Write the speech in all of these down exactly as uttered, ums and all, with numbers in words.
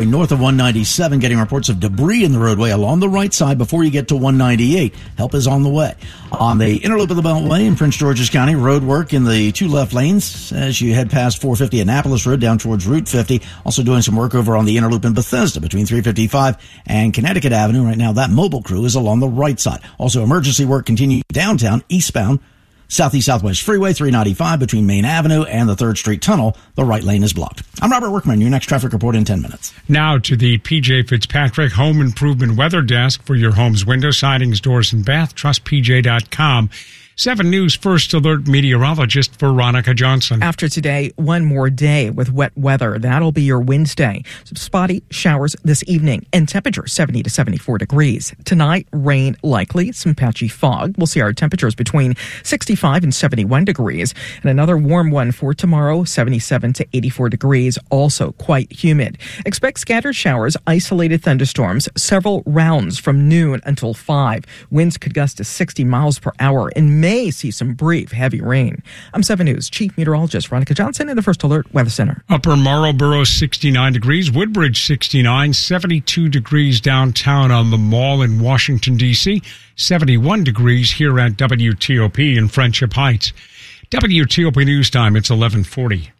north of one ninety-seven, getting reports of debris in the roadway along the right side before you get to one ninety-eight. Help is on the way. On the inner loop of the Beltway in Prince George's County, road work in the two left lanes as you head past four fifty Annapolis Road down towards Route fifty. Also doing some work over on the inner loop in Bethesda between three fifty-five and Connecticut Avenue. Right now, that mobile crew is along the right side. Also, emergency work continuing downtown, eastbound, Southeast Southwest Freeway, three ninety-five between Main Avenue and the third Street Tunnel. The right lane is blocked. I'm Robert Workman. Your next traffic report in ten minutes. Now to the P J Fitzpatrick Home Improvement Weather Desk for your home's window sidings, doors, and bath. Trust P J dot com. seven News First Alert meteorologist Veronica Johnson. After today, one more day with wet weather. That'll be your Wednesday. Some spotty showers this evening and temperature seventy to seventy-four degrees. Tonight, rain likely, some patchy fog. We'll see our temperatures between sixty-five and seventy-one degrees. And another warm one for tomorrow, seventy-seven to eighty-four degrees, also quite humid. Expect scattered showers, isolated thunderstorms, several rounds from noon until five. Winds could gust to sixty miles per hour and may may see some brief heavy rain. I'm seven News Chief Meteorologist Veronica Johnson in the First Alert Weather Center. Upper Marlboro, sixty-nine degrees. Woodbridge, sixty-nine. seventy-two degrees downtown on the Mall in Washington, D C seventy-one degrees here at W T O P in Friendship Heights. W T O P News Time, it's eleven forty.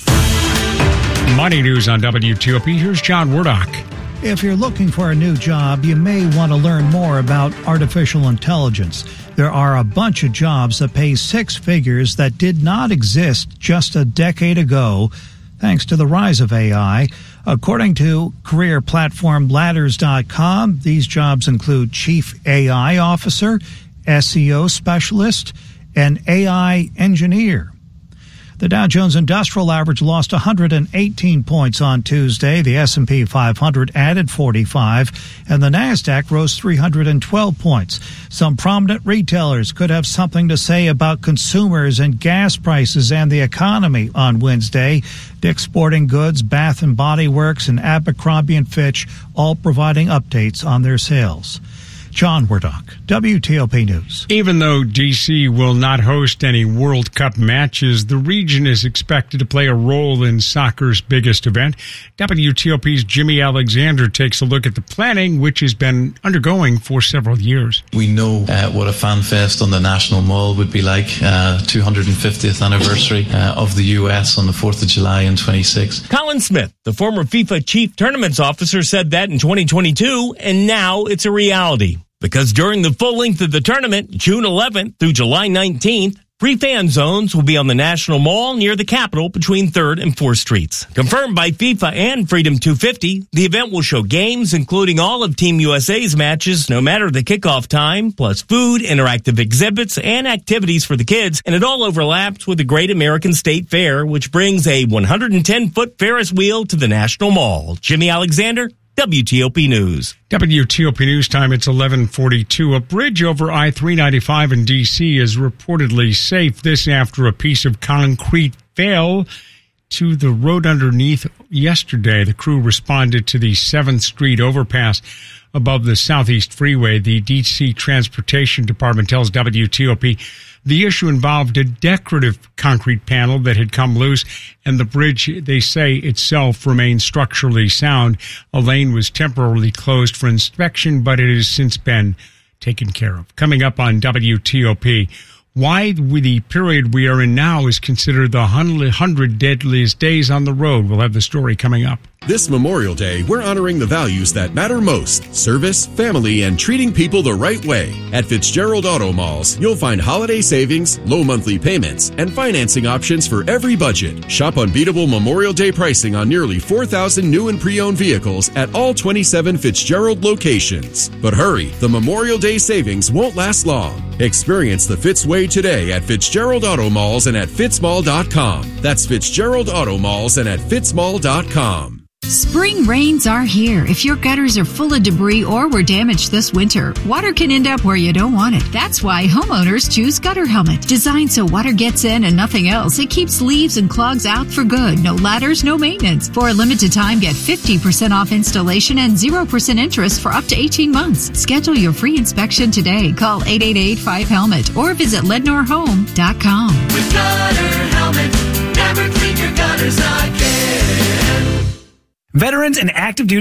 Money News on W T O P. Here's John Wardock. If you're looking for a new job, you may want to learn more about artificial intelligence. There are a bunch of jobs that pay six figures that did not exist just a decade ago, thanks to the rise of A I. According to career platform ladders dot com, these jobs include Chief A I Officer, S E O Specialist, and A I Engineer. The Dow Jones Industrial Average lost one hundred eighteen points on Tuesday. The S and P five hundred added forty-five, and the NASDAQ rose three hundred twelve points. Some prominent retailers could have something to say about consumers and gas prices and the economy on Wednesday. Dick's Sporting Goods, Bath and Body Works, and Abercrombie and Fitch all providing updates on their sales. John Wardock, W T O P News. Even though D C will not host any World Cup matches, the region is expected to play a role in soccer's biggest event. W T O P's Jimmy Alexander takes a look at the planning, which has been undergoing for several years. We know uh, what a fan fest on the National Mall would be like. Uh, two hundred fiftieth anniversary uh, of the U S on the fourth of July in twenty-six. Colin Smith, the former FIFA chief tournaments officer, said that in twenty twenty-two, and now it's a reality. Because during the full length of the tournament, June eleventh through July nineteenth, free fan zones will be on the National Mall near the Capitol between third and fourth Streets. Confirmed by FIFA and Freedom two fifty, the event will show games, including all of Team U S A's matches, no matter the kickoff time, plus food, interactive exhibits, and activities for the kids. And it all overlaps with the Great American State Fair, which brings a one hundred ten foot Ferris wheel to the National Mall. Jimmy Alexander, W T O P News. W T O P News Time, it's eleven forty-two. A bridge over I three ninety-five in D C is reportedly safe. This after a piece of concrete fell to the road underneath yesterday. The crew responded to the seventh Street overpass above the Southeast Freeway. The D C Transportation Department tells W T O P the issue involved a decorative concrete panel that had come loose, and the bridge, they say, itself remains structurally sound. A lane was temporarily closed for inspection, but it has since been taken care of. Coming up on W T O P, why the period we are in now is considered the one hundred deadliest days on the road. We'll have the story coming up. This Memorial Day, we're honoring the values that matter most: service, family, and treating people the right way. At Fitzgerald Auto Malls, you'll find holiday savings, low monthly payments, and financing options for every budget. Shop unbeatable Memorial Day pricing on nearly four thousand new and pre-owned vehicles at all twenty-seven Fitzgerald locations. But hurry, the Memorial Day savings won't last long. Experience the Fitz way today at Fitzgerald Auto Malls and at fitzmall dot com. That's Fitzgerald Auto Malls and at fitzmall dot com. Spring rains are here. If your gutters are full of debris or were damaged this winter, water can end up where you don't want it. That's why homeowners choose Gutter Helmet. Designed so water gets in and nothing else, it keeps leaves and clogs out for good. No ladders, no maintenance. For a limited time, get fifty percent off installation and zero percent interest for up to eighteen months. Schedule your free inspection today. Call eight eight eight, five helmet or visit lednor home dot com. With Gutter Helmet, never clean your gutters again. Veterans and active duty